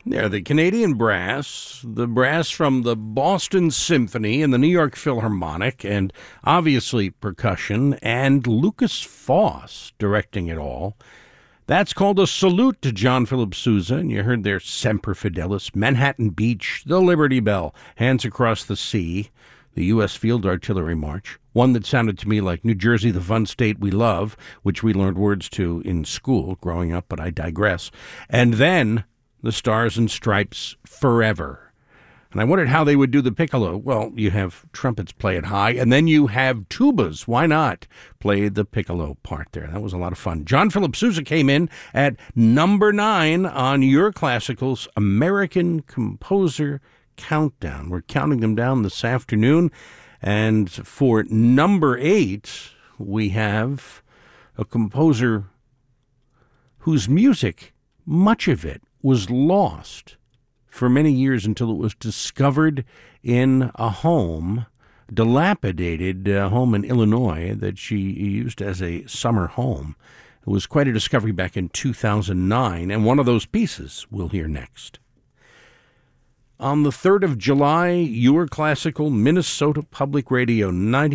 They're the Canadian brass, the brass from the Boston Symphony and the New York Philharmonic, and obviously percussion, and Lucas Foss directing it all. That's called a salute to John Philip Sousa, and you heard their Semper Fidelis, Manhattan Beach, the Liberty Bell, Hands Across the Sea, the U.S. Field Artillery March, one that sounded to me like New Jersey, the Fun State We Love, which we learned words to in school growing up, but I digress. And then the Stars and Stripes, Forever. And I wondered how they would do the piccolo. Well, you have trumpets play it high, and then you have tubas. Why not play the piccolo part there? That was a lot of fun. John Philip Sousa came in at number 9 on Your Classicals American Composer Countdown. We're counting them down this afternoon. And for number 8, we have a composer whose music, much of it, was lost for many years until it was discovered in a home, dilapidated home in Illinois that she used as a summer home. It was quite a discovery back in 2009, and one of those pieces we'll hear next. On the 3rd of July, Your Classical, Minnesota Public Radio,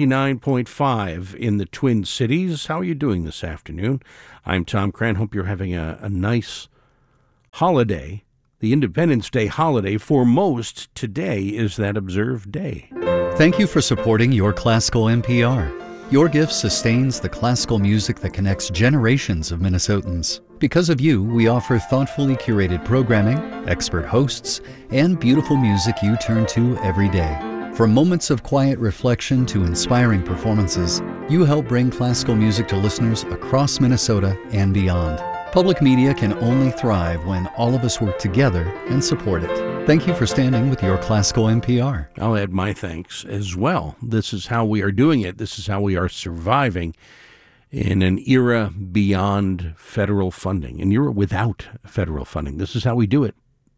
99.5 in the Twin Cities. How are you doing this afternoon? I'm Tom Cran. Hope you're having a nice holiday. The Independence Day holiday for most today is that observed day. Thank you for supporting Your Classical NPR. Your gift sustains the classical music that connects generations of Minnesotans. Because of you, we offer thoughtfully curated programming, expert hosts, and beautiful music you turn to every day. From moments of quiet reflection to inspiring performances, you help bring classical music to listeners across Minnesota and beyond. Public media can only thrive when all of us work together and support it. Thank you for standing with Your Classical NPR. I'll add my thanks as well. This is how we are doing it. This is how we are surviving in an era beyond federal funding, an era without federal funding. This is how we do it.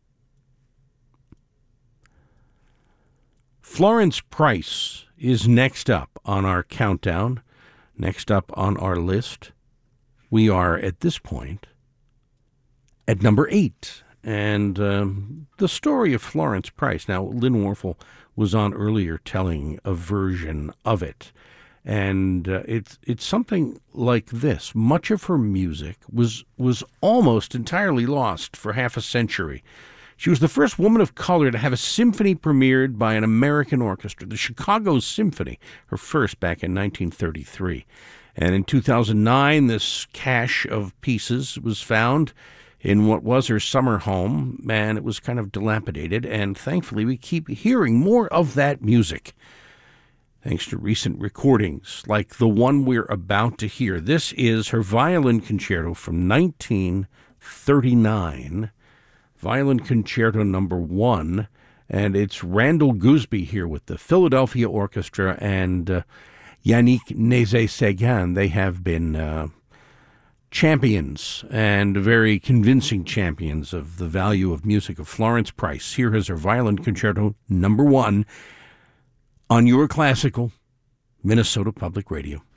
Florence Price is next up on our countdown, next up on our list. We are, at this point, at number 8. And the story of Florence Price. Now, Lynn Warfel was on earlier telling a version of it. And it's something like this. Much of her music was almost entirely lost for half a century. She was the first woman of color to have a symphony premiered by an American orchestra, the Chicago Symphony, her first back in 1933. And in 2009, this cache of pieces was found in what was her summer home, and it was kind of dilapidated. And thankfully, we keep hearing more of that music, thanks to recent recordings like the one we're about to hear. This is her violin concerto from 1939, Violin Concerto Number 1, and it's Randall Gooseby here with the Philadelphia Orchestra and Yannick Nézet-Séguin. They have been champions, and very convincing champions, of the value of music of Florence Price. Here is her Violin Concerto Number 1 on Your Classical, Minnesota Public Radio.